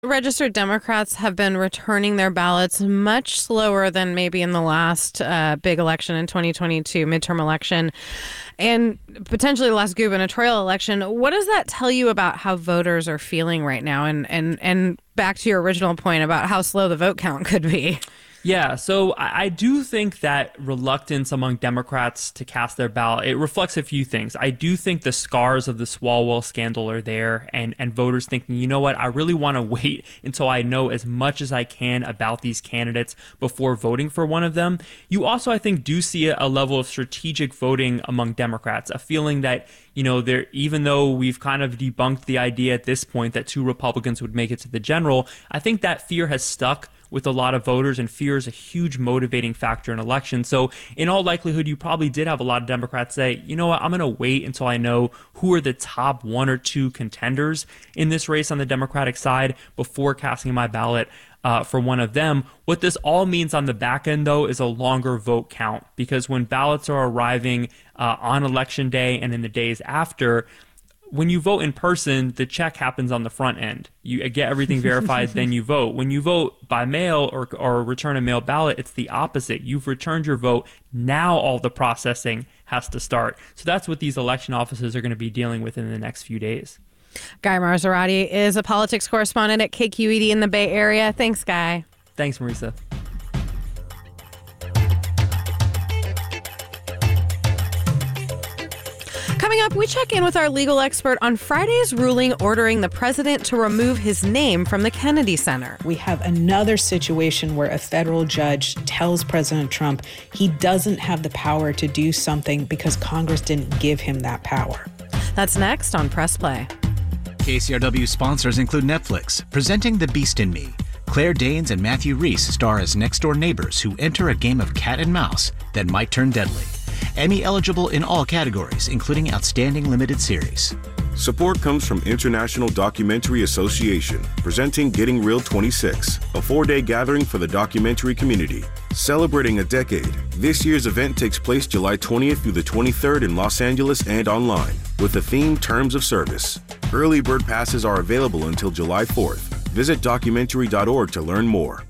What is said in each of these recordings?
Registered Democrats have been returning their ballots much slower than maybe in the last big election in 2022, midterm election, and potentially the last gubernatorial election. What does that tell you about how voters are feeling right now? And back to your original point about how slow the vote count could be. Yeah, so I do think that reluctance among Democrats to cast their ballot, it reflects a few things. I do think the scars of the Swalwell scandal are there, and voters thinking, you know what, I really want to wait until I know as much as I can about these candidates before voting for one of them. You also, I think, do see a level of strategic voting among Democrats, a feeling that, you know, even though we've kind of debunked the idea at this point that 2 Republicans would make it to the general, I think that fear has stuck with a lot of voters, and fear is a huge motivating factor in elections. So in all likelihood, you probably did have a lot of Democrats say, you know what, I'm going to wait until I know who are the top 1 or 2 contenders in this race on the Democratic side before casting my ballot for one of them. What this all means on the back end, though, is a longer vote count, because when ballots are arriving on election day and in the days after, when you vote in person, the check happens on the front end. You get everything verified, then you vote. When you vote by mail or return a mail ballot, it's the opposite. You've returned your vote. Now all the processing has to start. So that's what these election offices are going to be dealing with in the next few days. Guy Marzorati is a politics correspondent at KQED in the Bay Area. Thanks, Guy. Thanks, Marisa. Coming up, we check in with our legal expert on Friday's ruling ordering the president to remove his name from the Kennedy Center. We have another situation where a federal judge tells President Trump he doesn't have the power to do something because Congress didn't give him that power. That's next on Press Play. KCRW sponsors include Netflix, presenting The Beast in Me. Claire Danes and Matthew Rhys star as next-door neighbors who enter a game of cat and mouse that might turn deadly. Emmy eligible in all categories, including Outstanding Limited Series. Support comes from International Documentary Association, presenting Getting Real 26, a 4-day gathering for the documentary community. Celebrating a decade, this year's event takes place July 20th through the 23rd in Los Angeles and online, with the theme Terms of Service. Early bird passes are available until July 4th. Visit documentary.org to learn more.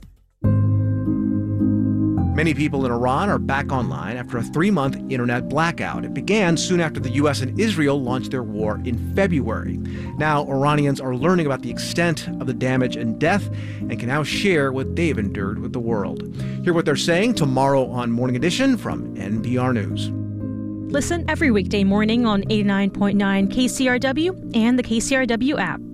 Many people in Iran are back online after a 3-month internet blackout. It began soon after the U.S. and Israel launched their war in February. Now, Iranians are learning about the extent of the damage and death and can now share what they've endured with the world. Hear what they're saying tomorrow on Morning Edition from NPR News. Listen every weekday morning on 89.9 KCRW and the KCRW app.